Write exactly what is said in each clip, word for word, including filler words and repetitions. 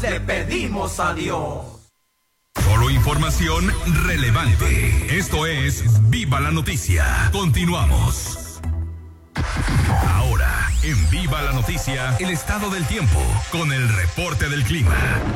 Le pedimos a Dios. Solo información relevante. Esto es Viva la Noticia. Continuamos. Ahora, en Viva la Noticia, el estado del tiempo con el reporte del clima.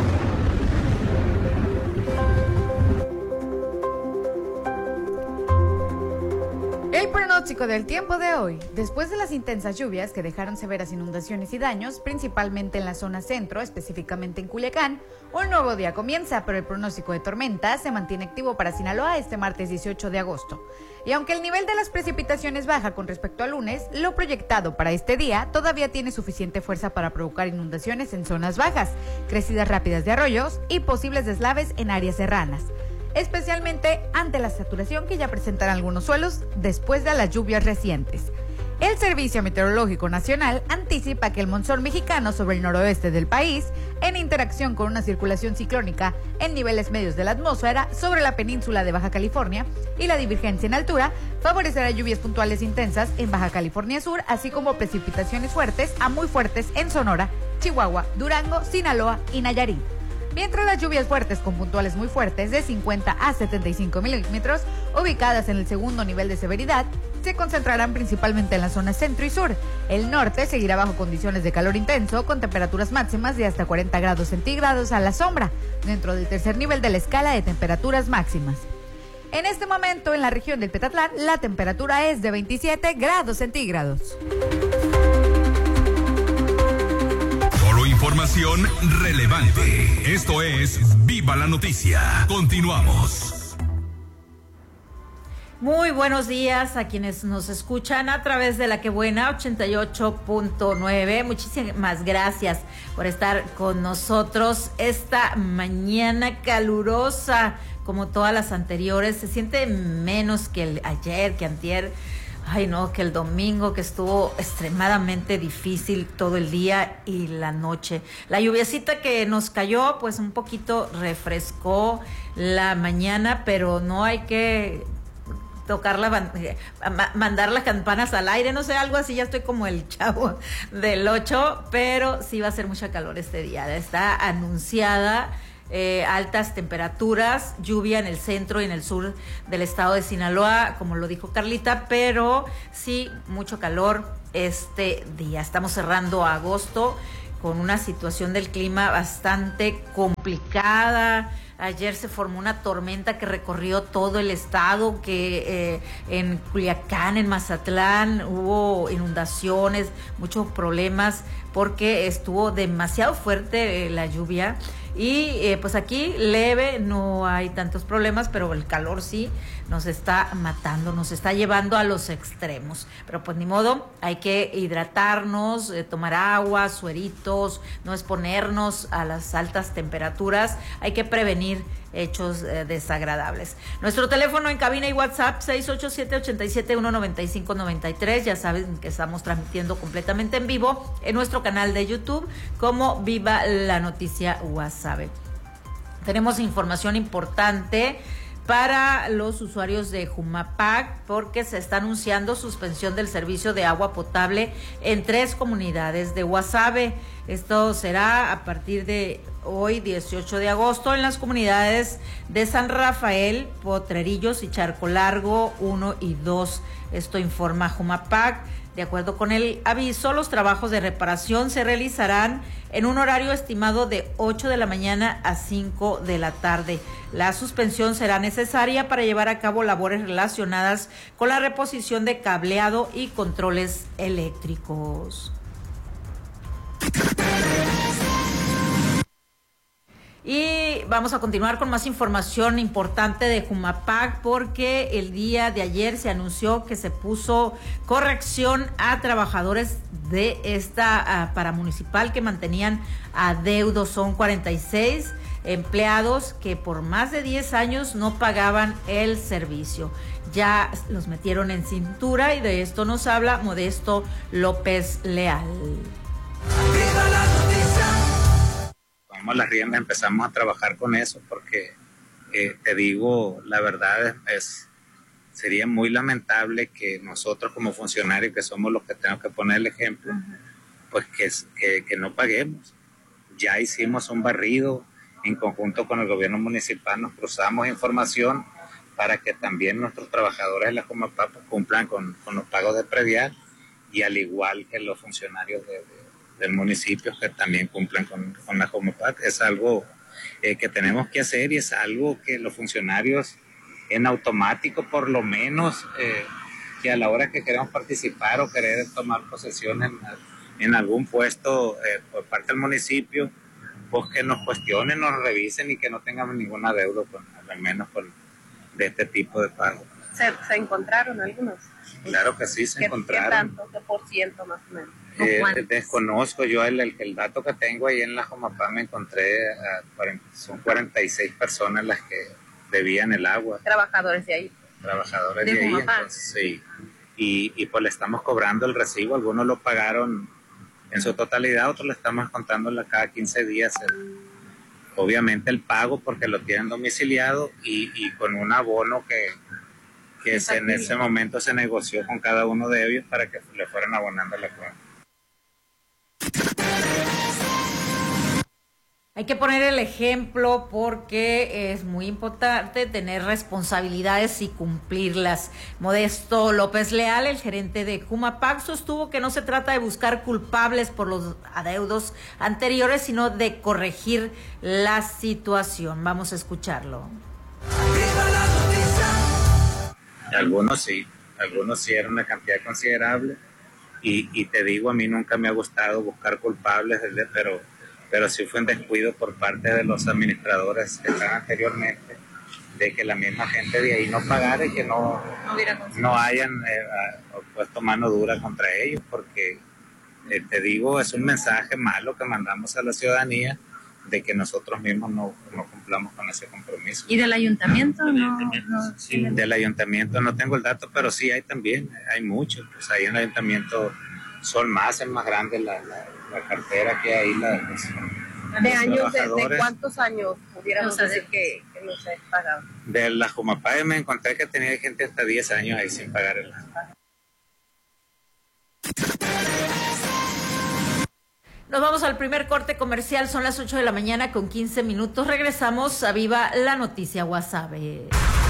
El pronóstico del tiempo de hoy. Después de las intensas lluvias que dejaron severas inundaciones y daños, principalmente en la zona centro, específicamente en Culiacán, un nuevo día comienza, pero el pronóstico de tormentas se mantiene activo para Sinaloa este martes dieciocho de agosto. Y aunque el nivel de las precipitaciones baja con respecto al lunes, lo proyectado para este día todavía tiene suficiente fuerza para provocar inundaciones en zonas bajas, crecidas rápidas de arroyos y posibles deslaves en áreas serranas, especialmente ante la saturación que ya presentan algunos suelos después de las lluvias recientes. El Servicio Meteorológico Nacional anticipa que el monzón mexicano sobre el noroeste del país, en interacción con una circulación ciclónica en niveles medios de la atmósfera sobre la península de Baja California y la divergencia en altura, favorecerá lluvias puntuales intensas en Baja California Sur, así como precipitaciones fuertes a muy fuertes en Sonora, Chihuahua, Durango, Sinaloa y Nayarit. Mientras las lluvias fuertes con puntuales muy fuertes de cincuenta a setenta y cinco milímetros, ubicadas en el segundo nivel de severidad, se concentrarán principalmente en la zona centro y sur. El norte seguirá bajo condiciones de calor intenso, con temperaturas máximas de hasta cuarenta grados centígrados a la sombra, dentro del tercer nivel de la escala de temperaturas máximas. En este momento, en la región del Petatlán, la temperatura es de veintisiete grados centígrados. Información relevante. Esto es Viva la Noticia. Continuamos. Muy buenos días a quienes nos escuchan a través de La Que Buena ochenta y ocho punto nueve. Muchísimas gracias por estar con nosotros esta mañana calurosa, como todas las anteriores. Se siente menos que el ayer, que antier. Ay, no, que el domingo que estuvo extremadamente difícil todo el día y la noche. La lluviacita que nos cayó, pues un poquito refrescó la mañana, pero no hay que tocar la, mandar las campanas al aire, no sé, algo así, ya estoy como el chavo del ocho, pero sí va a ser mucha calor este día. Está anunciada Eh, altas temperaturas, lluvia en el centro y en el sur del estado de Sinaloa, como lo dijo Carlita, pero sí mucho calor este día. Estamos cerrando agosto con una situación del clima bastante complicada. Ayer se formó una tormenta que recorrió todo el estado, que eh, en Culiacán, en Mazatlán, hubo inundaciones, muchos problemas, porque estuvo demasiado fuerte eh, la lluvia. Y eh, pues aquí leve, no hay tantos problemas, pero el calor sí nos está matando, nos está llevando a los extremos. Pero pues ni modo, hay que hidratarnos, eh, tomar agua, sueritos, no exponernos a las altas temperaturas, hay que prevenir hechos eh, desagradables. Nuestro teléfono en cabina y WhatsApp seis ocho siete, ocho siete uno, nueve cinco nueve tres. Ya saben que estamos transmitiendo completamente en vivo en nuestro canal de YouTube como Viva la Noticia Guasave. Tenemos información importante para los usuarios de Jumapac, porque se está anunciando suspensión del servicio de agua potable en tres comunidades de Guasave. Esto será a partir de hoy, dieciocho de agosto, en las comunidades de San Rafael, Potrerillos y Charco Largo uno y dos. Esto informa Jumapac. De acuerdo con el aviso, los trabajos de reparación se realizarán en un horario estimado de ocho de la mañana a cinco de la tarde. La suspensión será necesaria para llevar a cabo labores relacionadas con la reposición de cableado y controles eléctricos. Y vamos a continuar con más información importante de Jumapac, porque el día de ayer se anunció que se puso corrección a trabajadores de esta uh, paramunicipal que mantenían adeudos. Son cuarenta y seis empleados que por más de diez años no pagaban el servicio. Ya los metieron en cintura y de esto nos habla Modesto López Leal. ¡Viva la noticia! Tomamos las riendas, empezamos a trabajar con eso porque eh, te digo, la verdad es, es sería muy lamentable que nosotros como funcionarios, que somos los que tenemos que poner el ejemplo, uh-huh. pues que, que, que no paguemos. ya hicimos un barrido en conjunto con el gobierno municipal, nos cruzamos información para que también nuestros trabajadores de la Comapap cumplan con, con los pagos de predial, y al igual que los funcionarios de, de, del municipio que también cumplan con, con la Comapap. Es algo eh, que tenemos que hacer, y es algo que los funcionarios en automático, por lo menos, eh, que a la hora que queremos participar o querer tomar posesión en, en algún puesto eh, por parte del municipio, pues que nos cuestionen, nos revisen y que no tengamos ninguna deuda, con, al menos con, de este tipo de pago. ¿Se, se encontraron algunos? Claro que sí, se ¿Qué, encontraron. ¿Qué tanto? ¿Qué por ciento más o menos? Eh, desconozco yo el, el, el dato que tengo ahí en la Comapap, me encontré, a cuarenta, son cuarenta y seis personas las que debían el agua. Trabajadores de ahí. Trabajadores de, de, de ahí, Comapap. Entonces, sí. Y, y pues le estamos cobrando el recibo, algunos lo pagaron en su totalidad, otros le estamos contando cada quince días el, obviamente el pago, porque lo tienen domiciliado, y, y con un abono que, que se, en ese momento se negoció con cada uno de ellos para que le fueran abonando la cuenta. Hay que poner el ejemplo porque es muy importante tener responsabilidades y cumplirlas. Modesto López Leal, el gerente de Comapap, sostuvo que no se trata de buscar culpables por los adeudos anteriores, sino de corregir la situación. Vamos a escucharlo. Algunos sí, algunos sí, era una cantidad considerable, y, y te digo, a mí nunca me ha gustado buscar culpables, pero... pero sí fue un descuido por parte de los administradores que estaban anteriormente, de que la misma gente de ahí no pagara y que no, no, no hayan eh, puesto mano dura contra ellos, porque eh, te digo, es un mensaje malo que mandamos a la ciudadanía de que nosotros mismos no, no cumplamos con ese compromiso. ¿Y del ayuntamiento? No, no, sí, del ayuntamiento no tengo el dato, pero sí hay también, hay muchos, pues ahí en el ayuntamiento son más, es más grande la, la, la cartera que hay. La, los, ¿De los años, de, de cuántos años pudiéramos decir que, que no se ha pagado? De la Comapap me encontré que tenía gente hasta diez años ahí sin pagar el agua. Nos vamos al primer corte comercial, son las ocho de la mañana con quince minutos. Regresamos a Viva la Noticia Guasave.